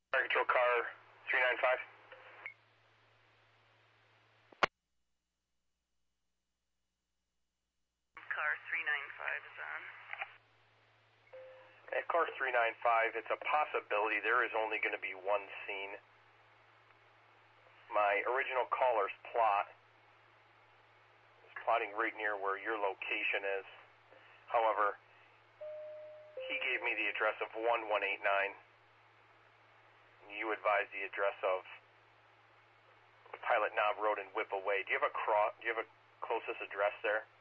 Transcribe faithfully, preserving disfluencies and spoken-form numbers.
Fire control car three nine five. Car three nine five is on. At car three nine five, it's a possibility there is only going to be one scene. My original caller's plot is plotting right near where your location is. However, he gave me the address of one one eight nine. You advised the address of Pilot Knob Road in Whipaway. Do you have a cro- Do you have a closest address there?